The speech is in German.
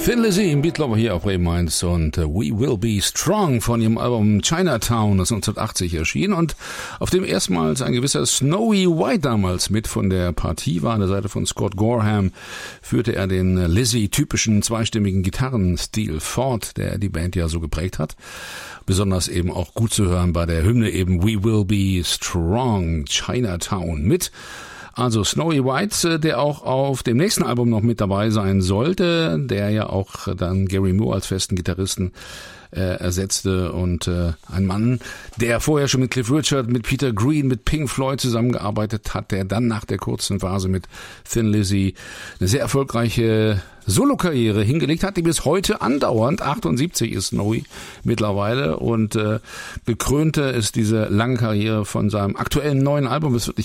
Thin Lizzy im Beatlover hier auf Bremen 1 und We Will Be Strong von ihrem Album Chinatown, das 1980 erschien und auf dem erstmals ein gewisser Snowy White damals mit von der Partie war. An der Seite von Scott Gorham führte er den Lizzy-typischen zweistimmigen Gitarrenstil fort, der die Band ja so geprägt hat. Besonders eben auch gut zu hören bei der Hymne eben We Will Be Strong, Chinatown mit. Also Snowy White, der auch auf dem nächsten Album noch mit dabei sein sollte, der ja auch dann Gary Moore als festen Gitarristen ersetzte und ein Mann, der vorher schon mit Cliff Richard, mit Peter Green, mit Pink Floyd zusammengearbeitet hat, der dann nach der kurzen Phase mit Thin Lizzy eine sehr erfolgreiche Solokarriere hingelegt hat, die bis heute andauernd, 78 ist Snowy mittlerweile und gekrönte ist diese lange Karriere von seinem aktuellen neuen Album, es wird nicht